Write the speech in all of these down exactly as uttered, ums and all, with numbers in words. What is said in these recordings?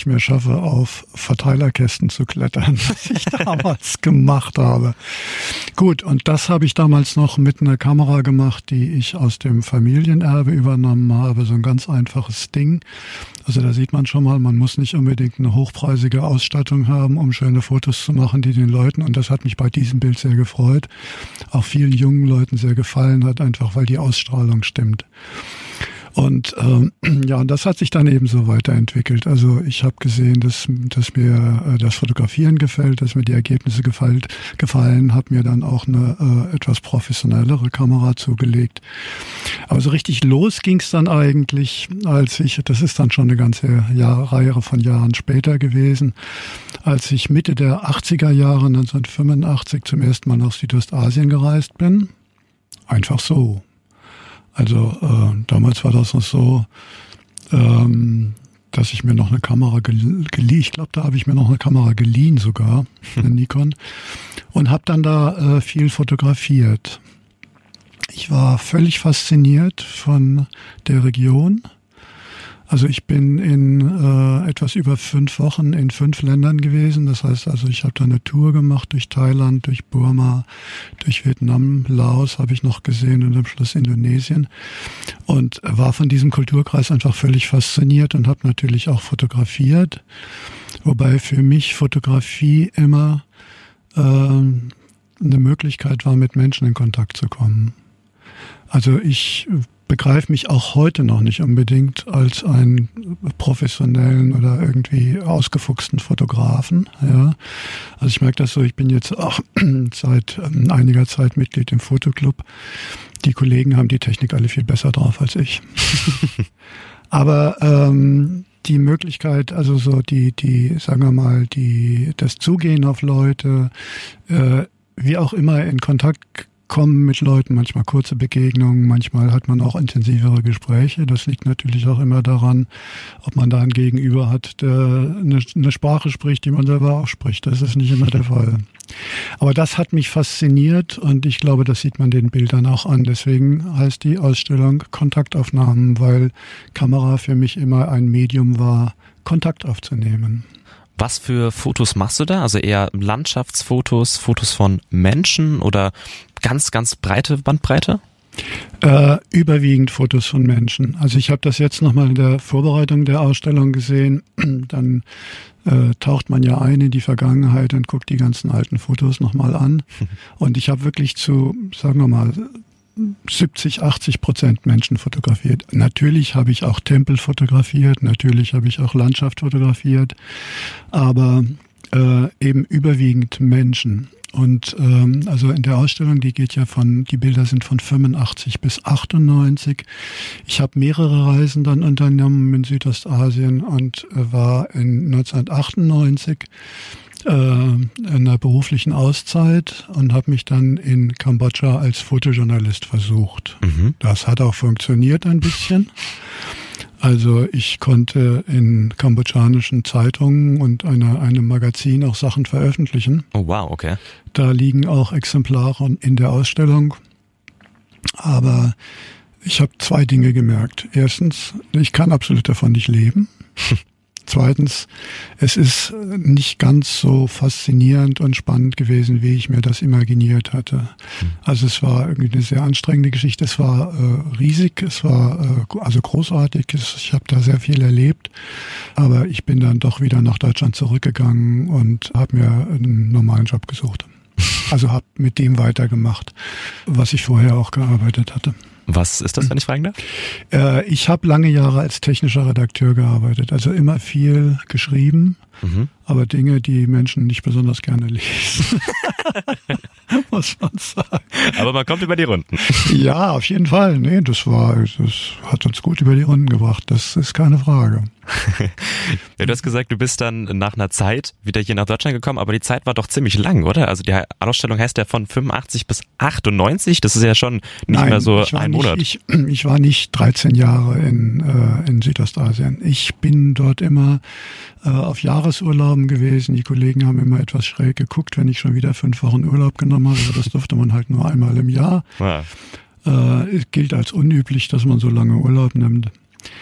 nicht mehr schaffe, auf Verteilerkästen zu klettern, was ich damals gemacht habe. Gut, und das habe ich damals noch mit einer Kamera gemacht, die ich aus dem Familienerbe übernommen habe. So ein ganz einfaches Ding. Also da sieht man schon mal, man muss nicht unbedingt eine hochpreisige Ausstattung haben, um schöne Fotos zu machen, die den Leuten, und das hat mich bei diesem Bild sehr gefreut, auch vielen jungen Leuten sehr gefallen hat, einfach weil die Ausstrahlung stimmt. Und ähm, ja, und das hat sich dann eben so weiterentwickelt. Also ich habe gesehen, dass, dass mir äh, das Fotografieren gefällt, dass mir die Ergebnisse gefällt, gefallen, habe mir dann auch eine äh, etwas professionellere Kamera zugelegt. Aber so richtig los ging es dann eigentlich, als ich, das ist dann schon eine ganze Jahr, Reihe von Jahren später gewesen, als ich Mitte der achtziger Jahre, neunzehnhundertfünfundachtzig, zum ersten Mal nach Südostasien gereist bin. Einfach so. Also äh, damals war das noch so, ähm, dass ich mir noch eine Kamera geliehen, ich glaube, da habe ich mir noch eine Kamera geliehen sogar, eine Nikon, und habe dann da äh, viel fotografiert. Ich war völlig fasziniert von der Region. Also ich bin in äh, etwas über fünf Wochen in fünf Ländern gewesen. Das heißt also, ich habe da eine Tour gemacht durch Thailand, durch Burma, durch Vietnam, Laos habe ich noch gesehen und am Schluss Indonesien. Und war von diesem Kulturkreis einfach völlig fasziniert und habe natürlich auch fotografiert. Wobei für mich Fotografie immer äh, eine Möglichkeit war, mit Menschen in Kontakt zu kommen. Also ich begreife mich auch heute noch nicht unbedingt als einen professionellen oder irgendwie ausgefuchsten Fotografen. Ja. Also ich merke das so, ich bin jetzt auch seit ähm, einiger Zeit Mitglied im Fotoclub. Die Kollegen haben die Technik alle viel besser drauf als ich. Aber ähm, die Möglichkeit, also so die, die, sagen wir mal, die, das Zugehen auf Leute, äh, wie auch immer in Kontakt kommen mit Leuten, manchmal kurze Begegnungen, manchmal hat man auch intensivere Gespräche. Das liegt natürlich auch immer daran, ob man da einen Gegenüber hat, der eine, eine Sprache spricht, die man selber auch spricht. Das ist nicht immer der Fall. Aber das hat mich fasziniert und ich glaube, das sieht man den Bildern auch an. Deswegen heißt die Ausstellung Kontaktaufnahmen, weil Kamera für mich immer ein Medium war, Kontakt aufzunehmen. Was für Fotos machst du da? Also eher Landschaftsfotos, Fotos von Menschen oder ganz, ganz breite Bandbreite? Äh, überwiegend Fotos von Menschen. Also ich habe das jetzt nochmal in der Vorbereitung der Ausstellung gesehen. Dann äh, taucht man ja ein in die Vergangenheit und guckt die ganzen alten Fotos nochmal an. Und ich habe wirklich zu, sagen wir mal, siebzig, achtzig Prozent Menschen fotografiert. Natürlich habe ich auch Tempel fotografiert, natürlich habe ich auch Landschaft fotografiert, aber äh, eben überwiegend Menschen. Und ähm, also in der Ausstellung, die geht ja von, die Bilder sind von fünfundachtzig bis achtundneunzig. Ich habe mehrere Reisen dann unternommen in Südostasien und äh, war in neunzehnhundertachtundneunzig in einer beruflichen Auszeit und habe mich dann in Kambodscha als Fotojournalist versucht. Mhm. Das hat auch funktioniert ein bisschen. Also ich konnte in kambodschanischen Zeitungen und einer, einem Magazin auch Sachen veröffentlichen. Oh wow, okay. Da liegen auch Exemplare in der Ausstellung. Aber ich habe zwei Dinge gemerkt. Erstens, ich kann absolut davon nicht leben. Zweitens, es ist nicht ganz so faszinierend und spannend gewesen, wie ich mir das imaginiert hatte. Also es war irgendwie eine sehr anstrengende Geschichte. Es war äh, riesig, es war äh, also großartig. Ich habe da sehr viel erlebt, aber ich bin dann doch wieder nach Deutschland zurückgegangen und habe mir einen normalen Job gesucht. Also habe mit dem weitergemacht, was ich vorher auch gearbeitet hatte. Was ist das, wenn ich fragen darf? Äh, ich habe lange Jahre als technischer Redakteur gearbeitet, also immer viel geschrieben, mhm. aber Dinge, die Menschen nicht besonders gerne lesen, muss man sagen. Aber man kommt über die Runden. Ja, auf jeden Fall. Nee, das war, das hat uns gut über die Runden gebracht, das ist keine Frage. Ja, du hast gesagt, du bist dann nach einer Zeit wieder hier nach Deutschland gekommen, aber die Zeit war doch ziemlich lang, oder? Also die Ausstellung heißt ja von fünfundachtzig bis achtundneunzig, das ist ja schon nicht Nein, mehr so ein nicht, Monat. Ich, ich war nicht dreizehn Jahre in, äh, in Südostasien. Ich bin dort immer äh, auf Jahresurlauben gewesen. Die Kollegen haben immer etwas schräg geguckt, wenn ich schon wieder fünf Wochen Urlaub genommen habe. Das durfte man halt nur einmal im Jahr. Ja. Äh, es gilt als unüblich, dass man so lange Urlaub nimmt.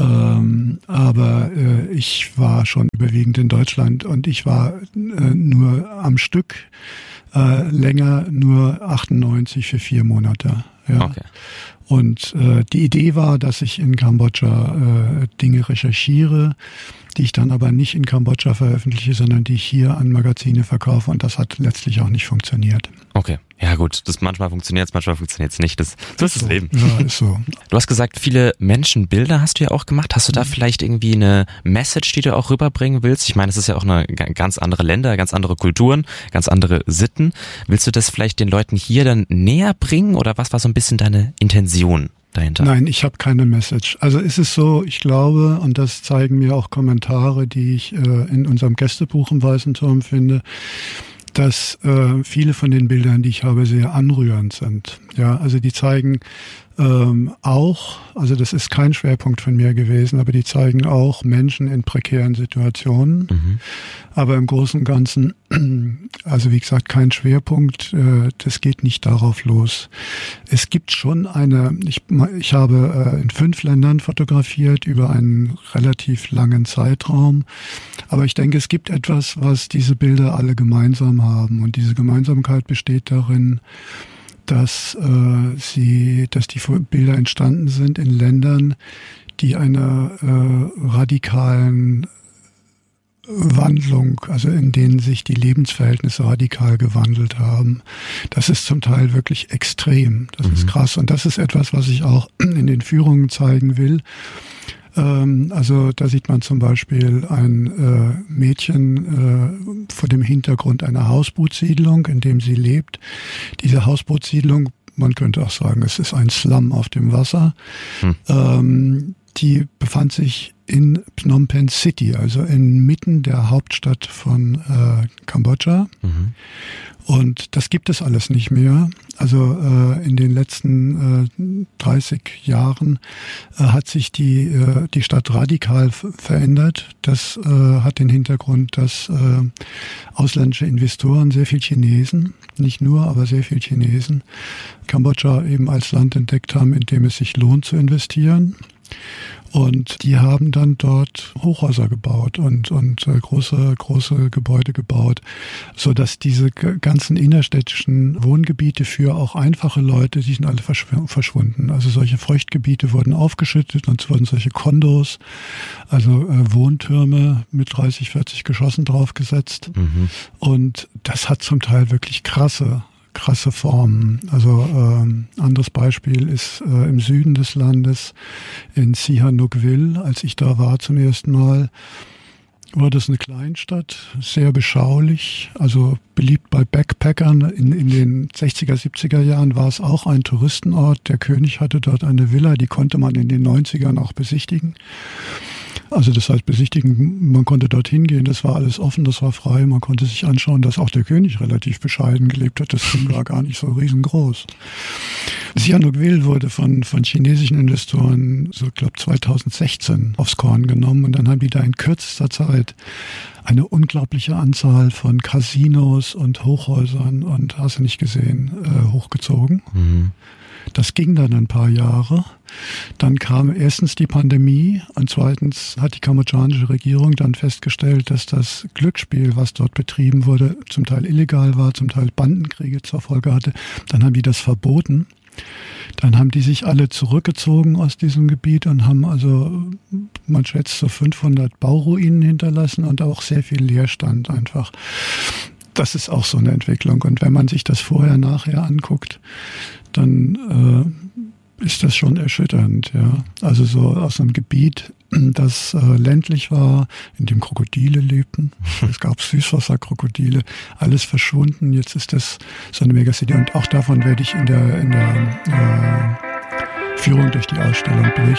Ähm, aber äh, ich war schon überwiegend in Deutschland und ich war äh, nur am Stück äh, länger, nur achtundneunzig für vier Monate. Ja. Okay. Und äh, die Idee war, dass ich in Kambodscha äh, Dinge recherchiere, die ich dann aber nicht in Kambodscha veröffentliche, sondern die ich hier an Magazine verkaufe. Und das hat letztlich auch nicht funktioniert. Okay, ja gut, das manchmal funktioniert es, manchmal funktioniert es nicht. Das, so ist das Leben. Ja, ist so. Du hast gesagt, viele Menschenbilder hast du ja auch gemacht. Hast du da vielleicht irgendwie eine Message, die du auch rüberbringen willst? Ich meine, es ist ja auch eine ganz andere Länder, ganz andere Kulturen, ganz andere Sitten. Willst du das vielleicht den Leuten hier dann näher bringen oder was war so ein bisschen deine Intention dahinter? Nein, ich habe keine Message. Also ist es so, ich glaube, und das zeigen mir auch Kommentare, die ich äh, in unserem Gästebuch im Weißen Turm finde, dass äh, viele von den Bildern, die ich habe, sehr anrührend sind. Ja, also die zeigen ähm, auch, also das ist kein Schwerpunkt von mir gewesen, aber die zeigen auch Menschen in prekären Situationen. Mhm. Aber im Großen und Ganzen, also wie gesagt, kein Schwerpunkt, äh, das geht nicht darauf los. Es gibt schon eine, ich, ich habe äh, in fünf Ländern fotografiert über einen relativ langen Zeitraum, aber ich denke, es gibt etwas, was diese Bilder alle gemeinsam haben und diese Gemeinsamkeit besteht darin, dass äh, sie, dass die Bilder entstanden sind in Ländern, die einer äh, radikalen Wandlung, also in denen sich die Lebensverhältnisse radikal gewandelt haben. Das ist zum Teil wirklich extrem. Das mhm. ist krass. Und das ist etwas, was ich auch in den Führungen zeigen will. Ähm, also da sieht man zum Beispiel ein äh, Mädchen äh, vor dem Hintergrund einer Hausbootsiedlung, in dem sie lebt. Diese Hausbootsiedlung, man könnte auch sagen, es ist ein Slum auf dem Wasser. Hm. Ähm, die befand sich in Phnom Penh City, also inmitten der Hauptstadt von äh, Kambodscha. Mhm. Und das gibt es alles nicht mehr. Also äh, in den letzten äh, dreißig Jahren äh, hat sich die, äh, die Stadt radikal f- verändert. Das äh, hat den Hintergrund, dass äh, ausländische Investoren, sehr viel Chinesen, nicht nur, aber sehr viel Chinesen, Kambodscha eben als Land entdeckt haben, in dem es sich lohnt zu investieren. Und die haben dann dort Hochhäuser gebaut und, und äh, große, große Gebäude gebaut, so dass diese g- ganzen innerstädtischen Wohngebiete für auch einfache Leute, die sind alle verschw- verschwunden. Also solche Feuchtgebiete wurden aufgeschüttet und es wurden solche Kondos, also äh, Wohntürme mit dreißig, vierzig Geschossen draufgesetzt. Mhm. Und das hat zum Teil wirklich krasse krasse Formen. Also ähm, anderes Beispiel ist äh, im Süden des Landes in Sihanoukville, als ich da war zum ersten Mal, war das eine Kleinstadt, sehr beschaulich, also beliebt bei Backpackern. In, in den sechziger, siebziger Jahren war es auch ein Touristenort. Der König hatte dort eine Villa, die konnte man in den neunzigern auch besichtigen. Also das heißt besichtigen, man konnte dorthin gehen, das war alles offen, das war frei, man konnte sich anschauen, dass auch der König relativ bescheiden gelebt hat, das Ding war gar nicht so riesengroß. Sihanoukville wurde von, von chinesischen Investoren, so ich glaube zweitausendsechzehn, aufs Korn genommen und dann haben die da in kürzester Zeit eine unglaubliche Anzahl von Casinos und Hochhäusern und hast du nicht gesehen, äh, hochgezogen. Mhm. Das ging dann ein paar Jahre. Dann kam erstens die Pandemie und zweitens hat die kambodschanische Regierung dann festgestellt, dass das Glücksspiel, was dort betrieben wurde, zum Teil illegal war, zum Teil Bandenkriege zur Folge hatte. Dann haben die das verboten. Dann haben die sich alle zurückgezogen aus diesem Gebiet und haben also, man schätzt, so fünfhundert Bauruinen hinterlassen und auch sehr viel Leerstand einfach. Das ist auch so eine Entwicklung. Und wenn man sich das vorher, nachher anguckt, dann äh, ist das schon erschütternd. Ja. Also so aus einem Gebiet, das äh, ländlich war, in dem Krokodile lebten. Es gab Süßwasserkrokodile, alles verschwunden. Jetzt ist das so eine Megacity. Und auch davon werde ich in der, in der äh, Führung durch die Ausstellung berichten.